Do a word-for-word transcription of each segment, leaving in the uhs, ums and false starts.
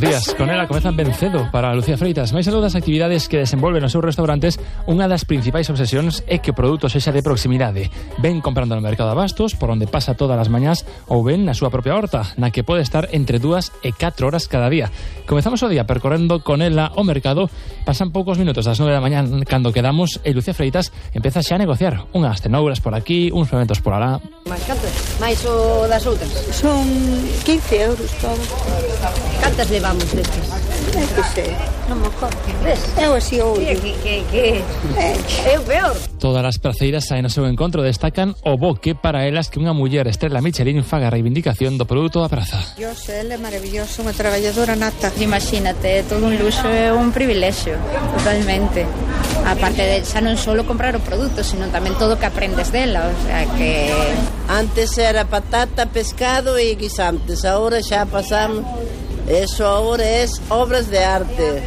días. Con ela comezan ben cedo para Lucía Freitas. Mais algo das actividades que desenvolven nos seus restaurantes, unha das principais obsesións é que o produto sexa de proximidade. Ven comprando no mercado de abastos, por onde pasa todas as mañás, ou ven na súa propia horta, na que pode estar entre dúas e catro horas cada día. Comezamos o día percorrendo con ela o mercado. Pasan poucos minutos das nove da mañá cando quedamos e Lucía Freitas empeza xa a negociar unhas cenouras por aquí, uns fermentos por alá. Mais canto? Mais o das outras? Son quince euros todo. Cantas levamos destes? É que sei, non me acordo. Ves? Eu así o Que, que, que, que... É o peor. Todas as praceiras saen ao seu encontro, destacan o bo que para elas que unha muller estrela Michelin faga a reivindicación do produto da praza. Yo sei, ele é maravilloso, unha traballadora nata. Imagínate, é todo un luxo e un privilexio, totalmente. Aparte de xa non solo comprar o produto, sino tamén todo o que aprendes dela, o sea que... Antes era patata, pescado e guisantes, agora xa pasamos, eso agora é obras de arte.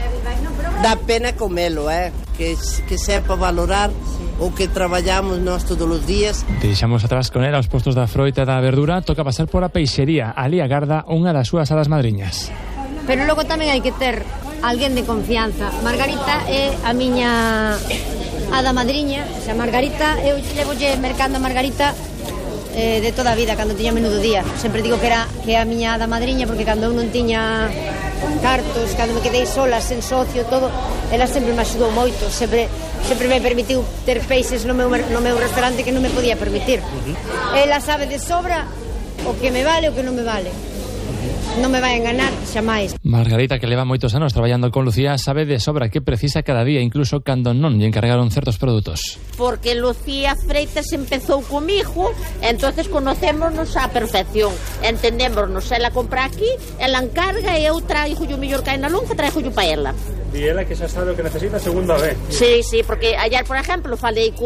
Dá pena comelo, eh? Que, que sepa valorar o que traballamos nós todos os días. Deixamos atrás con ela os postos da froita e da verdura, toca pasar por a peixería, ali agarda unha das súas hadas madriñas. Pero logo tamén hai que ter alguén de confianza. Margarita é a miña hada madriña, o sea, Margarita, eu levolle mercando a Margarita eh, de toda a vida, cando tiña menudo día. Sempre digo que era que é a miña hada madriña, porque cando eu non tiña cartos, cando me quedei sola, sen socio, todo, ela sempre me axudou moito, sempre sempre me permitiu ter peixes no meu, no meu restaurante que non me podía permitir. Uh-huh. Ela sabe de sobra o que me vale e o que non me vale. Non me vai enganar, xamais. Margarita, que leva moitos anos traballando con Lucía, sabe de sobra que precisa cada día, incluso cando non lle encargaron certos produtos. Porque Lucía Freitas empezou comigo, entonces conocémonos á perfección, entendémonos, ela compra aquí, ela encarga e eu traigo o mellor que hai na lonja, traigo o pa ela. E ela que xa sabe o que necesita segunda vez. Sí, sí, porque ayer, por exemplo, falei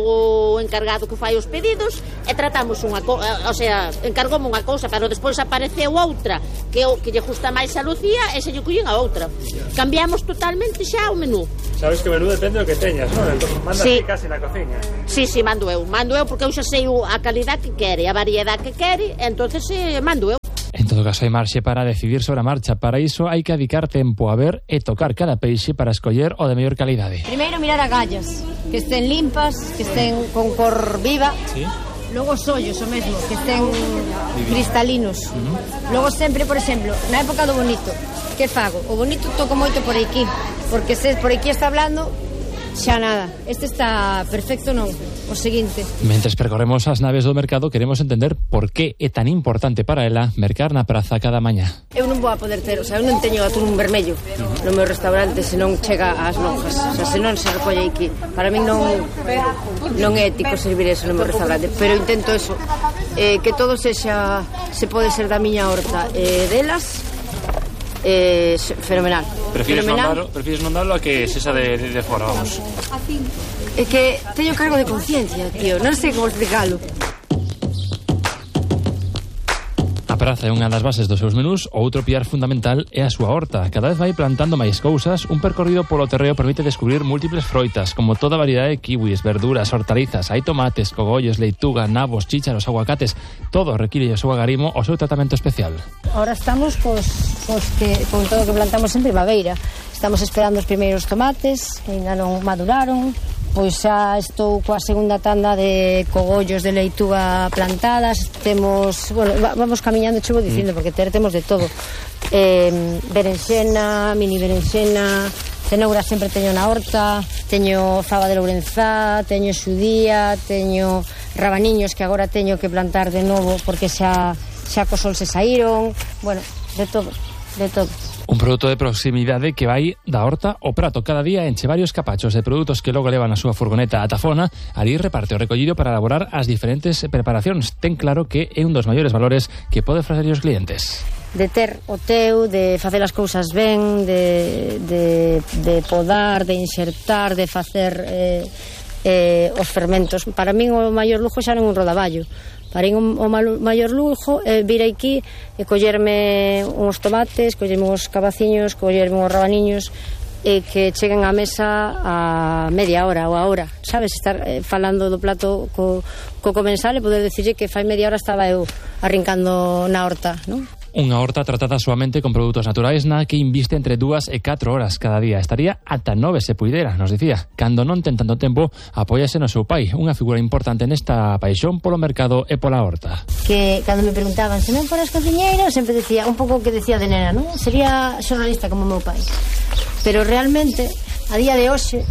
co encargado que fai os pedidos e tratamos unha cousa, o sea, encargoume unha cousa, pero despois apareceu outra que o que lle gusta máis a Lucía e se lle collín a outra. Cambiamos totalmente xa o menú. Sabes que o menú depende do que teñas, non? Entón, mandas sí. ti casi na cociña. Sí, sí, mando eu. Mando eu porque eu xa sei a calidad que quere, a variedade que quere, entonces eh, mando eu. En todo caso, hai marxe para decidir sobre a marcha. Para iso hai que dedicar tempo a ver e tocar cada peixe para escoller o de mellor calidade. Primeiro mirar as gallas, que estén limpas, que estén con cor viva. Sí. Logo os ollos, o mesmo, que estén cristalinos. Uh-huh. Logo sempre, por exemplo, na época do bonito, que fago? O bonito toco moito por aquí, porque se por aquí está hablando, xa nada. Este está perfecto, non? O seguinte. Mentres percorremos as naves do mercado, queremos entender por que é tan importante para ela mercar na praza cada mañá. Eu non vou a poder ter, o sea, eu non teño atún vermello uh-huh. no meu restaurante se non chega ás lonjas, o sea, se non se recolle aquí. Para min non non é ético servir eso no meu restaurante, pero intento eso, eh, que todo sexa, se pode ser da miña horta, eh, delas, eh, fenomenal. Prefires non darlo, prefires non darlo a que sexa de, de, de fora, vamos. É que teño cargo de conciencia, tío, non sei como explicalo. A praza é unha das bases dos seus menús, o outro piar fundamental é a súa horta. Cada vez vai plantando máis cousas, un percorrido polo terreo permite descubrir múltiples froitas, como toda variedade de kiwis, verduras, hortalizas, hai tomates, cogollos, leituga, nabos, chícharos, aguacates, todo require o seu agarimo o seu tratamento especial. Ahora estamos cos, cos que, con todo o que plantamos en primavera. Estamos esperando os primeiros tomates, que ainda non maduraron. Pois xa estou coa segunda tanda de cogollos de leituga plantadas. Temos, bueno, vamos camiñando, che vou dicindo, porque ter, temos de todo. Eh, berenxena, mini berenxena, cenoura sempre teño na horta, teño fava de Lourenzá, teño xudía, teño rabaniños que agora teño que plantar de novo porque xa, xa co sol se saíron. Bueno, de todo, de todo. Un produto de proximidade que vai da horta ao prato. Cada día enche varios capachos de produtos que logo levan a súa furgoneta a Tafona. Ali reparte o recollido para elaborar as diferentes preparacións. Ten claro que é un dos maiores valores que pode ofrecer os clientes. De ter o teu, de facer as cousas ben, de, de, de podar, de insertar, de facer eh, eh, os fermentos. Para min o maior lujo xa non un rodaballo. Para min o maior lujo é vir aquí e collerme uns tomates, collerme uns cabaciños, collerme uns rabaniños e que cheguen á mesa a media hora ou a hora, sabes? Estar eh, falando do plato co, co comensal e poder decirlle que fai media hora estaba eu arrincando na horta, non? Unha horta tratada soamente con produtos naturais na que inviste entre dúas e catro horas cada día. Estaría ata nove se puidera, nos dicía. Cando non ten tanto tempo, apóiase no seu pai, unha figura importante nesta paixón polo mercado e pola horta. Que cando me preguntaban se non foras cociñeira, sempre decía un pouco o que decía de nena, non? Sería xornalista como meu pai. Pero realmente, a día de hoxe,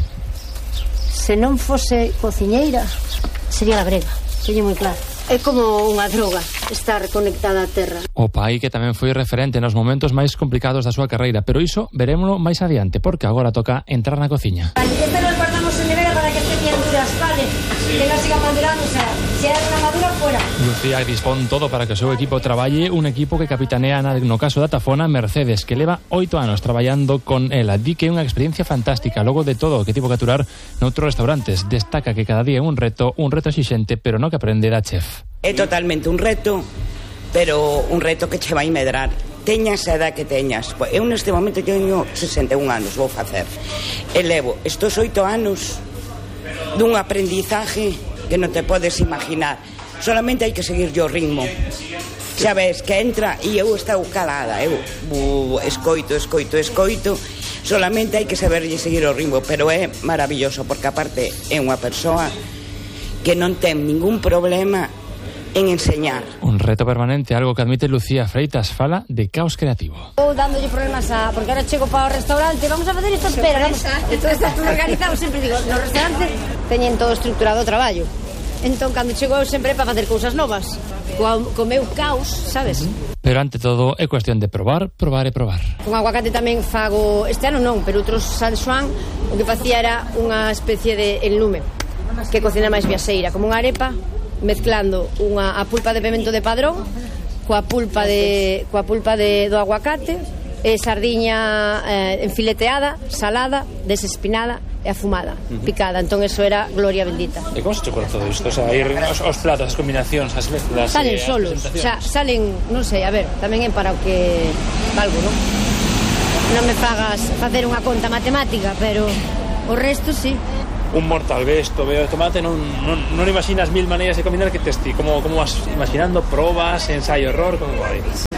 se non fose cociñeira, sería labrega. Teño moi claro. É como unha droga estar conectada á terra. O pai que tamén foi referente nos momentos máis complicados da súa carreira, pero iso verémolo máis adiante, porque agora toca entrar na cociña. Este lo guardamos en nevera para que este bien duras, vale? Sí. Que non siga madurando, o sea, se hai unha madura, fuera. Lucía dispón todo para que o seu equipo traballe, un equipo que capitanea no caso da Tafona Mercedes, que leva oito anos traballando con ela. Di que é unha experiencia fantástica, logo de todo o que tivo que aturar noutros restaurantes. Destaca que cada día é un reto, un reto exixente, pero no que aprender a chef. É totalmente un reto, pero un reto que che vai medrar. Teñas a edad que teñas. Eu neste momento teño sesenta e un anos, vou facer. E levo estos oito anos dun aprendizaje que non te podes imaginar. Solamente hai que seguir o ritmo. Sabes, que entra e eu estou calada. Eu bu, escoito, escoito, escoito. Solamente hai que saberlle seguir o ritmo. Pero é maravilloso, porque aparte é unha persoa que non ten ningún problema en enseñar. Un reto permanente, algo que admite Lucía Freitas, fala de caos creativo. Estou dándolle problemas a... porque ahora chego para o restaurante, vamos a facer isto, espera, vamos. Entón está todo organizado, sempre digo, no restaurante teñen todo estructurado o traballo. Entón, cando chego eu sempre para facer cousas novas, co, co meu caos, sabes? Pero ante todo é cuestión de probar, probar e probar. Con aguacate tamén fago, este ano non, pero outros San Xoán, o que facía era unha especie de enlume, que cocina máis viaxeira, como unha arepa, mezclando unha a pulpa de pemento de Padrón coa pulpa de coa pulpa de do aguacate e sardiña eh, enfileteada, salada, desespinada e afumada, uh-huh. picada. Entón eso era gloria bendita. E como se chocou todo isto? O sea, ir os, os platos, as combinacións, as mezclas, salen eh, solos, o sea, salen, non sei, a ver, tamén é para o que valgo, non? Non me fagas facer unha conta matemática, pero o resto sí. Un mortal besto, veo tomate, non, non, non imaginas mil maneiras de combinar que testi, como, como vas imaginando, probas, ensayo, error, como vai?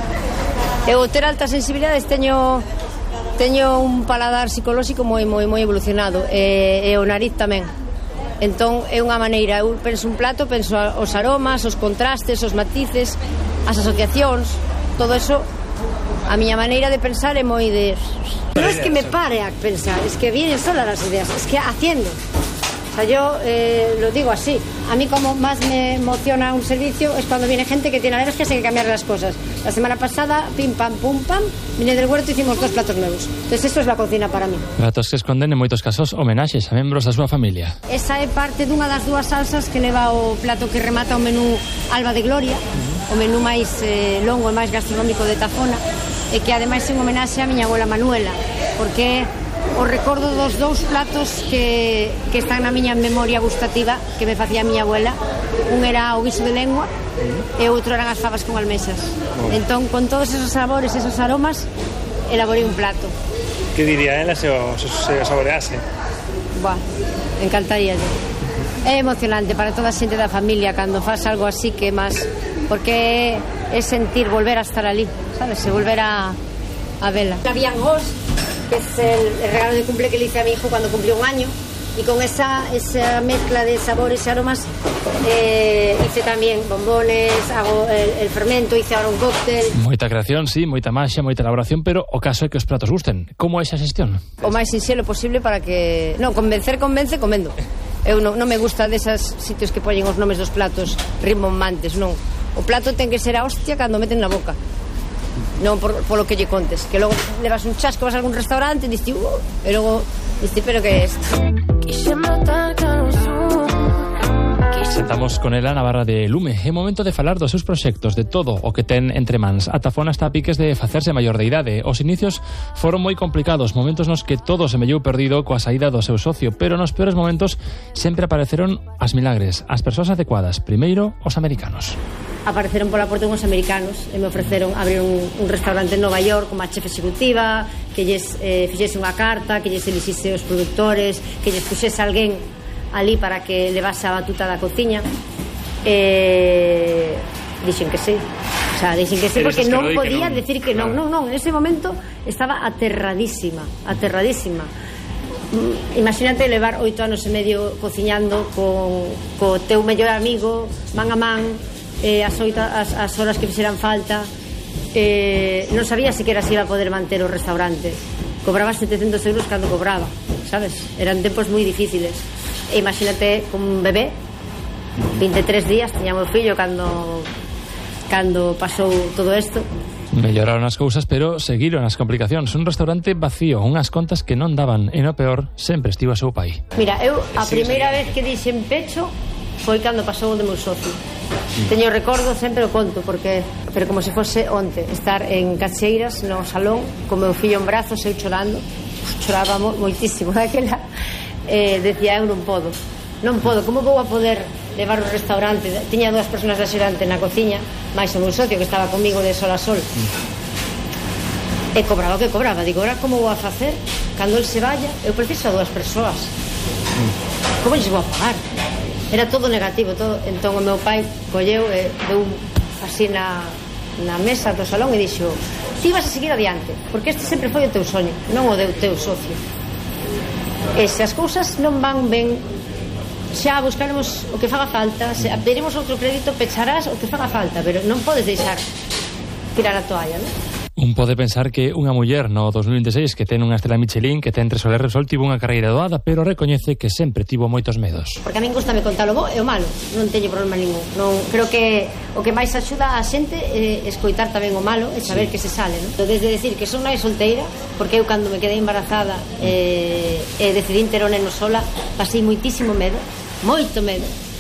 Eu ter altas sensibilidades teño teño un paladar psicolóxico moi moi moi evolucionado e, e o nariz tamén. Entón é unha maneira, eu penso un plato, penso os aromas, os contrastes, os matices, as asociacións, todo eso. A miña maneira de pensar é moi de... Non es que me pare a pensar, es que vienen solas las ideas, es que haciendo. O sea, yo eh, lo digo así. A mí como más me emociona un servicio es cuando viene gente que tiene alergias y hay que cambiar las cosas. La semana pasada, pim, pam, pum, pam, vine del huerto y hicimos dos platos nuevos. Entonces eso es la cocina para mí. Platos que esconden en moitos casos homenaxes a membros da súa familia. Esa é parte dunha das dúas salsas que leva o plato que remata o menú Alba de Gloria, o menú máis eh, longo e máis gastronómico de Tafona, e que ademais é un homenaxe a miña abuela Manuela, porque o recordo dos dous platos que, que están na miña memoria gustativa que me facía a miña abuela. Un era o guiso de lengua e outro eran as fabas con almesas. Entón, con todos esos sabores, esos aromas, elaborei un plato. Que diría ela se o, se, se o saborease? Buah, encantaría. É emocionante para toda a xente da familia cando faz algo así, que máis, porque é sentir volver a estar ali, sabes, e volver a, a vela. La Biangos, que es el, el regalo de cumple que le hice a mi hijo cuando cumplió un año, y con esa, esa mezcla de sabores y aromas eh, hice también bombones, hago el, el fermento, hice ahora un cóctel. Moita creación, sí, moita maxia, moita elaboración, pero o caso é que os pratos gusten. Como é esa xestión? O máis sinxelo posible para que... Non, convencer, convence, comendo. Eu non, non me gusta deses sitios que poñen os nomes dos platos rimbombantes, non. O plato ten que ser a hostia cando meten na boca, non por, por lo que lle contes, que logo levas un chasco, vas a algún restaurante e dices, uh, e logo dices, pero que é isto? Sentamos con ela na barra de Lume. É momento de falar dos seus proxectos, de todo o que ten entre mans. A Tafona está a piques de facerse maior de idade. Os inicios foron moi complicados, momentos nos que todo se mellou perdido coa saída do seu socio, pero nos peores momentos sempre apareceron as milagres, as persoas adecuadas. Primeiro, os americanos. Apareceron pola porta uns americanos e me ofreceron abrir un, un restaurante en Nova York como a chef executiva, que lles eh, fixese unha carta, que lles elixise os produtores, que lles puxese alguén ali para que levase a batuta da cociña. E dixen que sí. O sea, dixen que sí, Pero porque dices que non no, di que podía non. decir que non, Claro. non, non, en ese momento estaba aterradísima, aterradísima. Mm, Imagínate levar oito anos e medio cociñando con co teu mellor amigo, man a man, eh, as, oito, as, as horas que fixeran falta, eh, non sabía siquiera se iba a poder manter o restaurante. Cobraba setecientos euros cando cobraba, sabes? Eran tempos moi difíciles. E imagínate con un bebé, veintitrés días, tiña meu fillo cando cando pasou todo isto. Melloraron as cousas, pero seguiron as complicacións. Un restaurante vacío, unhas contas que non daban, e no peor, sempre estivo a seu pai. Mira, eu a Sí, primeira sí. vez que dixen pecho foi cando pasou o de meu socio. Teño recordo, sempre o conto, porque pero como se fose onte, estar en Cacheiras no salón con meu fillo en brazos, eu chorando, choraba mo, moitísimo daquela, eh, decía, eu non podo non podo, como vou a poder levar o restaurante? Tiña dúas persoas de axudante na cociña, máis o meu socio que estaba comigo de sol a sol, e cobraba o que cobraba. Digo, ahora como vou a facer? Cando el se vaya, eu preciso a dúas persoas, como lles vou a pagar? Era todo negativo, todo. Entón o meu pai colleu e deu así na, na mesa do salón e dixo, ti vas a seguir adiante, porque este sempre foi o teu soño, non o do teu socio, e se as cousas non van ben, xa buscaremos o que faga falta, se pediremos outro crédito, pecharás o que faga falta, pero non podes deixar tirar a toalla, non? Un pode pensar que unha muller no dos mil veintiséis que ten unha estrela Michelin, que ten tres Soler Repsol, tivo unha carreira doada, pero recoñece que sempre tivo moitos medos. Porque a min gustame contar o bo e o malo, non teño problema ningún. Non, creo que o que máis axuda a xente é escoitar tamén o malo e saber sí. que se sale, non? Desde decir que son nai solteira, porque eu cando me quedei embarazada e, e decidín ter o neno sola, pasei moitísimo medo, moito medo.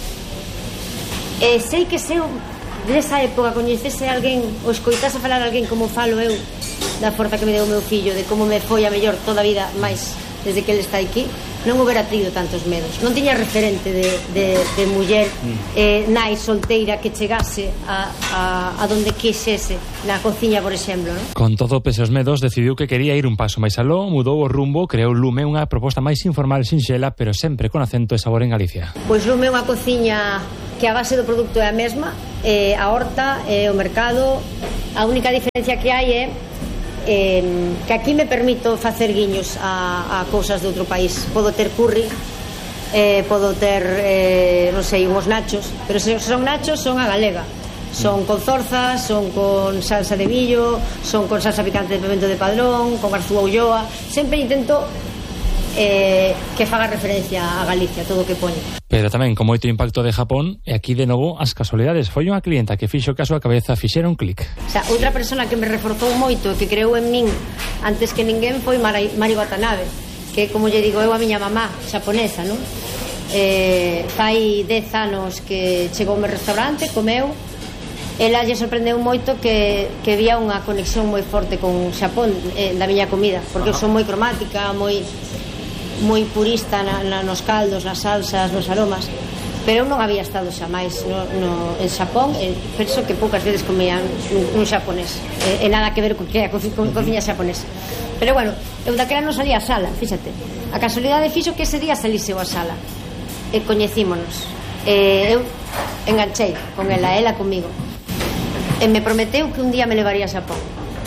E sei que se eu nesa época coñecese alguén ou escoitase falar alguén como falo eu, da forza que me deu o meu fillo, de como me foi a mellor toda a vida máis desde que ele está aquí, non houbera tido tantos medos. Non tiña referente de, de, de muller eh, nai solteira que chegase a, a, a donde quixese na cociña, por exemplo, non? Con todo pese aos medos, decidiu que quería ir un paso máis aló, mudou o rumbo, creou Lume, unha proposta máis informal, sinxela, pero sempre con acento e sabor en Galicia. Pois Lume é unha cociña que a base do produto é a mesma, eh, a horta, eh, o mercado. A única diferencia que hai é eh, que aquí me permito facer guiños a, a cousas de outro país. Podo ter curry, eh, podo ter, eh, non sei, unhos nachos, pero se son nachos son a galega. Son con zorzas, son con salsa de millo, son con salsa picante de pimento de Padrón, con garzúa ulloa. Sempre intento eh, que faga referencia a Galicia, todo o que poño. Pero tamén con moito impacto de Japón, e aquí de novo as casualidades. Foi unha clienta que fixo caso a cabeza, fixera un clic. O sea, outra persona que me reforzou moito, que creou en min antes que ninguén, foi Mari, Mari Watanabe, que, como lle digo eu, a miña mamá xaponesa, non? Eh, fai dez anos que chegou ao meu restaurante, comeu. Ela lle sorprendeu moito que, que vía unha conexión moi forte con Xapón, eh, da miña comida, porque eu son moi cromática, moi moi purista na, na, nos caldos, nas salsas, nos aromas, pero eu non había estado xa máis no, no, en Xapón, e penso que poucas veces comían un, un xaponés, e, e nada que ver con que a co, con cociña xaponesa. Pero bueno, eu daquela non salía a sala, fíxate, a casualidade fixo que ese día salise eu a sala e coñecímonos, e eu enganchei con ela, ela comigo, e me prometeu que un día me levaría a Xapón.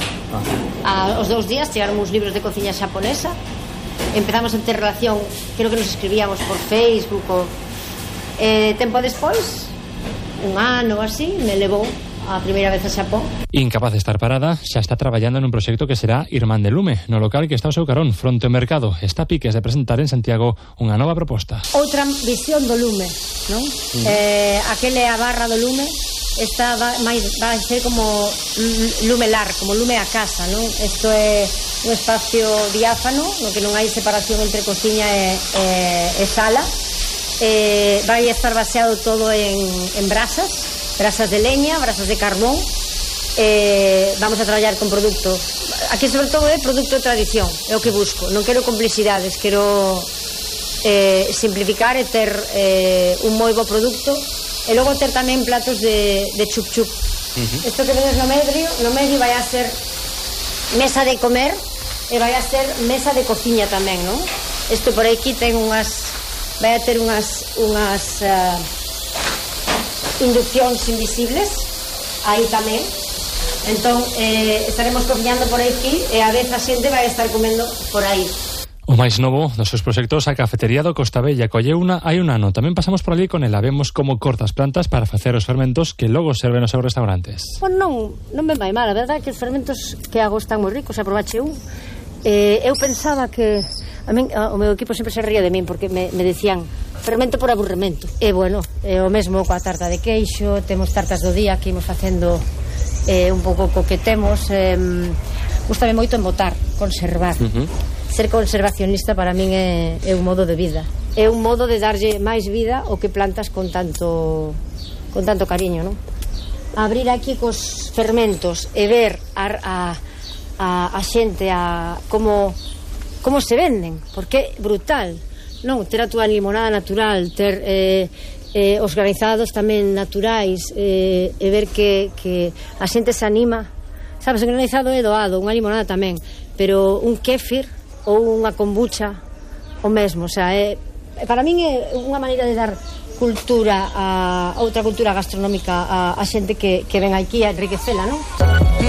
A, os dous días chegaron uns libros de cociña xaponesa, empezamos a ter relación, creo que nos escribíamos por Facebook o, eh, tempo despois, un ano así, me levou a primeira vez a Xapón. Incapaz de estar parada, xa está traballando nun proxecto que será Irmán de Lume, no local que está ao seu carón, fronte ao mercado. Está a piques de presentar en Santiago unha nova proposta. Outra visión do lume, non? Mm. Eh, aquele a barra do lume, esta va, máis, vai ser como lumelar, como lume a casa, non? Isto é un espacio diáfano, no que non hai separación entre cociña e, e, e sala. Eh, vai estar baseado todo en, en brasas, brasas de leña, brasas de carbón. Eh, vamos a traballar con produto, aquí sobre todo é produto de tradición, é o que busco, non quero complexidades, quero eh, simplificar e ter eh, un moi bo produto. E logo ter tamén platos de, de chup chup. Uh-huh. Isto que vedes no medio, no medio vai a ser mesa de comer e vai a ser mesa de cociña tamén, non? Isto por aquí ten unhas, vai a ter unhas unhas uh, induccións invisibles aí tamén, Entón, eh, estaremos cociñando por aquí e a vez a xente vai estar comendo por aí. O máis novo dos seus proxectos, a cafetería do Costa Bella, colleuna hai un ano. Tamén pasamos por ali con ela, vemos como corta as plantas para facer os fermentos que logo serven nos seus restaurantes. Pois non, non me vai mal, a verdade é que os fermentos que hago están moi ricos, aprobache un. Eh, eu pensaba que a min, a, o meu equipo sempre se ría de min porque me, me decían fermento por aburrimento. E bueno, é o mesmo coa tarta de queixo, temos tartas do día que imos facendo eh, un pouco co que temos. Eh, gustame moito embotar, conservar. Uh-huh. Ser conservacionista para min é, é un modo de vida. É un modo de darlle máis vida ao que plantas con tanto con tanto cariño, non? Abrir aquí cos fermentos e ver a, a, a, a xente a como como se venden, porque é brutal, non? Ter a túa limonada natural, ter eh, eh, os granizados tamén naturais, eh, e ver que, que a xente se anima. Sabes, o granizado é doado, unha limonada tamén, pero un kéfir ou unha kombucha o mesmo, o sea, é, para min é unha maneira de dar cultura a outra cultura gastronómica a, a xente que, que ven aquí a enriquecela, non?